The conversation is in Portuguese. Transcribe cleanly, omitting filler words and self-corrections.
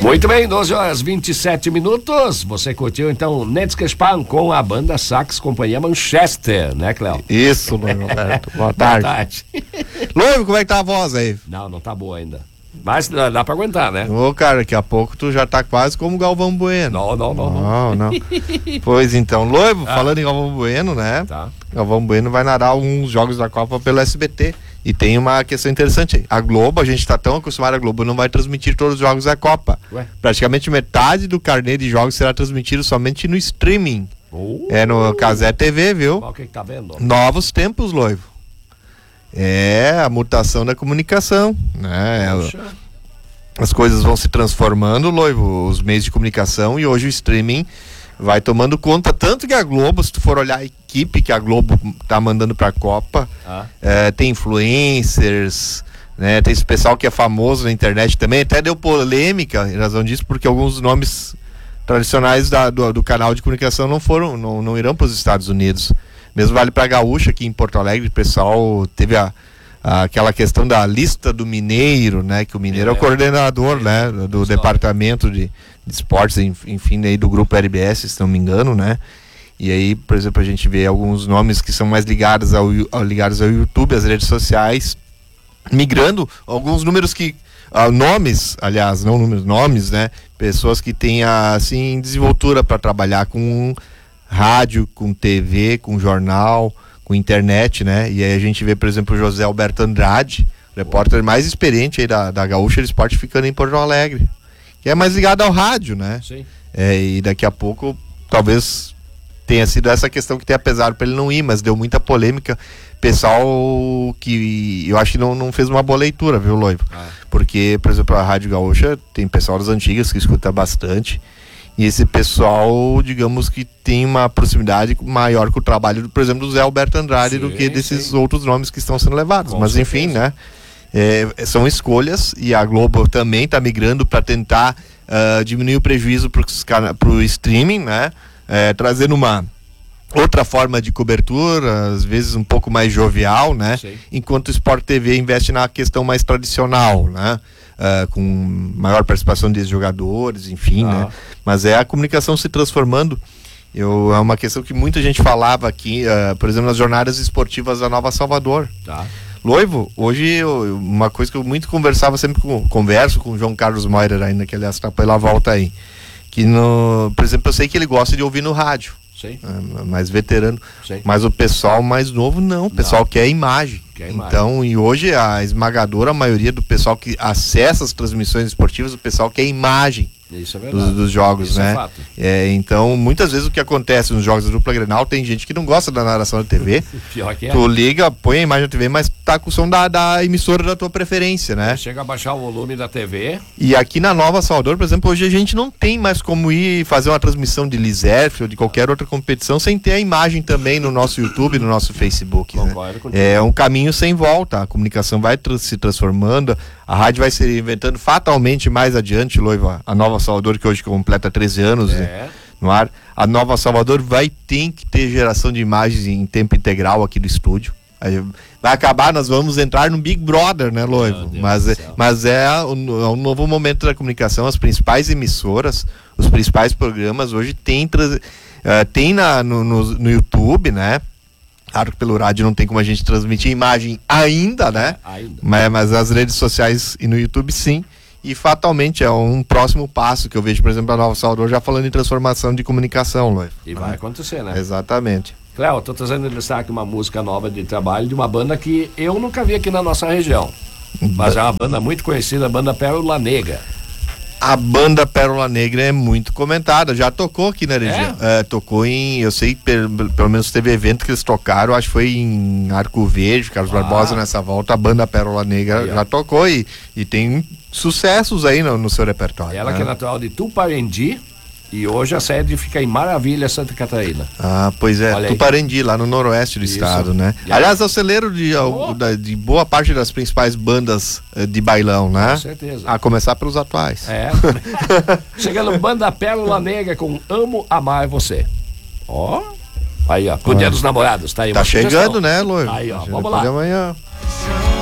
Muito bem, 12h27. Você curtiu então Netskespan com a banda Sax Companhia Manchester, né, Cléo? Isso, Loivo Roberto. Boa tarde. Loivo, como é que tá a voz aí? Não tá boa ainda. Mas dá pra aguentar, né? Ô, cara, daqui a pouco tu já tá quase como Galvão Bueno. Não. Pois então, Loivo, falando em Galvão Bueno, né? Tá. Galvão Bueno vai narrar alguns jogos da Copa pelo SBT. E tem uma questão interessante aí. A Globo, a gente tá tão acostumado, a Globo não vai transmitir todos os jogos da Copa. Ué? Praticamente metade do carnê de jogos será transmitido somente no streaming. É no Casé TV, viu? O que tá vendo? Novos tempos, Loivo. É a mutação da comunicação, né? As coisas vão se transformando, Loivo, os meios de comunicação, e hoje o streaming vai tomando conta, tanto que a Globo, se tu for olhar a equipe que a Globo tá mandando pra Copa, tem influencers, né? Tem esse pessoal que é famoso na internet também, até deu polêmica em razão disso, porque alguns nomes tradicionais do canal de comunicação não irão para os Estados Unidos. Mesmo vale para Gaúcha, aqui em Porto Alegre, o pessoal teve aquela questão da lista do Mineiro, né? Que o Mineiro é o coordenador, né? Do departamento de esportes, enfim, aí do grupo RBS, se não me engano, né? E aí, por exemplo, a gente vê alguns nomes que são mais ligados ao YouTube, às redes sociais, migrando alguns números que... nomes, aliás, não números, nomes, né? Pessoas que têm, assim, desenvoltura para trabalhar com rádio, com TV, com jornal, com internet, né? E aí a gente vê, por exemplo, o José Alberto Andrade, repórter mais experiente aí da Gaúcha de Esporte, ficando em Porto Alegre, que é mais ligado ao rádio, né? Sim. E daqui a pouco, talvez tenha sido essa questão que tenha pesado para ele não ir, mas deu muita polêmica. Pessoal que eu acho que não fez uma boa leitura, viu, Loivo? Porque, por exemplo, a Rádio Gaúcha tem pessoal das antigas que escuta bastante. E esse pessoal, digamos que tem uma proximidade maior com o trabalho, por exemplo, do Zé Alberto Andrade, do que desses outros nomes que estão sendo levados. Mas enfim, né? São escolhas, e a Globo também está migrando para tentar diminuir o prejuízo para o streaming, né? Trazendo uma outra forma de cobertura, às vezes um pouco mais jovial, né? Sim. Enquanto o Sport TV investe na questão mais tradicional, né? Com maior participação de jogadores, enfim, né? Mas a comunicação se transformando. É uma questão que muita gente falava aqui, por exemplo, nas jornadas esportivas da Nova Salvador. Loivo, hoje uma coisa que eu muito conversava, converso com o João Carlos Moira ainda, que aliás está pela volta aí, que por exemplo, eu sei que ele gosta de ouvir no rádio. Sim. Mais veterano. Sim. Mas o pessoal mais novo não. O pessoal quer imagem. Então, e hoje a esmagadora maioria do pessoal que acessa as transmissões esportivas, o pessoal quer imagem. Isso é verdade. Dos jogos, isso, né? É fato. Então, muitas vezes o que acontece nos jogos da dupla Grenal, tem gente que não gosta da narração da TV. Pior que tu liga, põe a imagem da TV, mas tá com o som da emissora da tua preferência, né? Chega a baixar o volume da TV. E aqui na Nova Salvador, por exemplo, hoje a gente não tem mais como ir fazer uma transmissão de Liserf ou de qualquer outra competição sem ter a imagem também no nosso YouTube, no nosso Facebook. Concordo, né? É um caminho sem volta. A comunicação vai se transformando, a rádio vai se reinventando fatalmente mais adiante, Loiva. A Nova Salvador, que hoje completa 13 anos no ar, a Nova Salvador ter que ter geração de imagens em tempo integral aqui do estúdio. Vai acabar, nós vamos entrar no Big Brother, né, Loivo? Mas é um novo momento da comunicação. As principais emissoras, os principais programas hoje tem no YouTube, né? Claro que pelo rádio não tem como a gente transmitir imagem ainda, né? Mas as redes sociais e no YouTube sim. E fatalmente é um próximo passo que eu vejo, por exemplo, a Nova Salvador já falando em transformação de comunicação, Loivo. E vai acontecer, né? Exatamente. Cléo, tô trazendo em destaque uma música nova de trabalho de uma banda que eu nunca vi aqui na nossa região. Mas é uma banda muito conhecida, a banda Pérola Negra. A banda Pérola Negra é muito comentada, já tocou aqui na região. Tocou eu sei que pelo menos teve evento que eles tocaram, acho que foi em Arco Verde, Carlos Barbosa nessa volta, a banda Pérola Negra já tocou e tem sucessos aí no seu repertório. Ela que é natural de Tuparendi e hoje a sede fica em Maravilha, Santa Catarina. Pois é, Tuparendi, lá no noroeste do estado, né? Aliás, é o celeiro de boa parte das principais bandas de bailão, né? Com certeza. A começar pelos atuais. Chegando banda Pérola Negra com Amo Amar Você. Aí, ó, pro Dia dos Namorados, tá aí. Tá chegando, né, Loivo? Aí, ó, vamos lá. Amanhã.